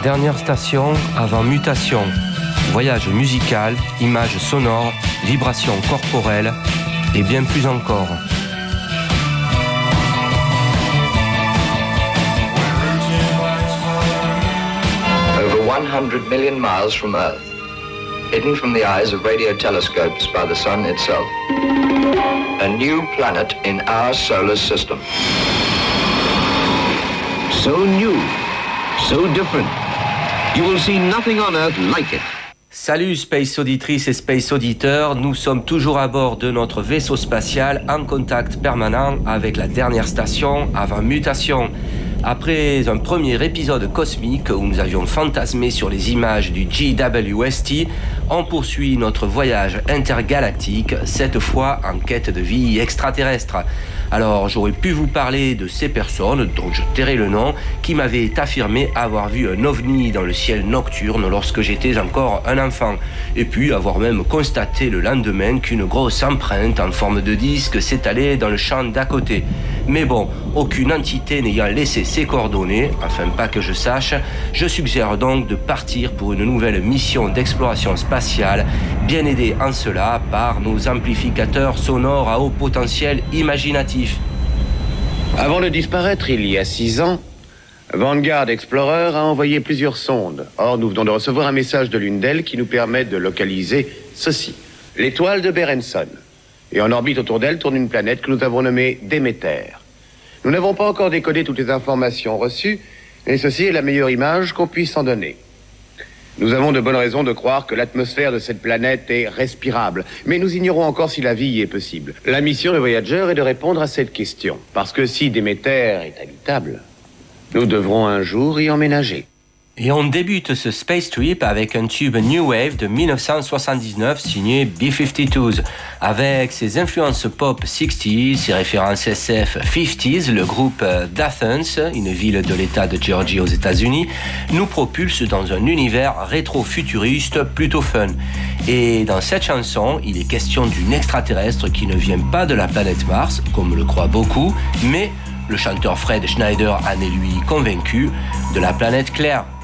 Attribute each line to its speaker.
Speaker 1: dernière station avant mutation. Voyage musical, images sonores, vibrations corporelles et bien plus encore.
Speaker 2: Over 100 million miles from Earth, hidden from the eyes of radio telescopes by the sun itself. A new planet in our solar system.
Speaker 3: So new, so different. You will see nothing on Earth like it.
Speaker 1: Salut Space Auditrices et Space Auditeurs, nous sommes toujours à bord de notre vaisseau spatial en contact permanent avec la dernière station avant mutation. Après un premier épisode cosmique où nous avions fantasmé sur les images du JWST, on poursuit notre voyage intergalactique, cette fois en quête de vie extraterrestre. Alors j'aurais pu vous parler de ces personnes, dont je tairai le nom, qui m'avaient affirmé avoir vu un ovni dans le ciel nocturne lorsque j'étais encore un enfant, et puis avoir même constaté le lendemain qu'une grosse empreinte en forme de disque s'étalait dans le champ d'à côté. Mais bon, aucune entité n'ayant laissé ses coordonnées, enfin pas que je sache, je suggère donc de partir pour une nouvelle mission d'exploration spatiale, bien aidée en cela par nos amplificateurs sonores à haut potentiel imaginatif.
Speaker 3: Avant de disparaître il y a 6 ans, Vanguard Explorer a envoyé plusieurs sondes. Or, nous venons de recevoir un message de l'une d'elles qui nous permet de localiser ceci. L'étoile de Berenson. Et en orbite autour d'elle tourne une planète que nous avons nommée Déméter. Nous n'avons pas encore décodé toutes les informations reçues, et ceci est la meilleure image qu'on puisse en donner. Nous avons de bonnes raisons de croire que l'atmosphère de cette planète est respirable, mais nous ignorons encore si la vie y est possible. La mission de Voyager est de répondre à cette question, parce que si Déméter est habitable, nous devrons un jour y emménager.
Speaker 1: Et on débute ce Space Trip avec un tube New Wave de 1979 signé B-52s. Avec ses influences pop 60s, ses références SF 50s, le groupe d'Athens, une ville de l'État de Géorgie aux États-Unis, nous propulse dans un univers rétro-futuriste plutôt fun. Et dans cette chanson, il est question d'une extraterrestre qui ne vient pas de la planète Mars, comme le croient beaucoup, mais le chanteur Fred Schneider en est lui convaincu, de la planète Claire.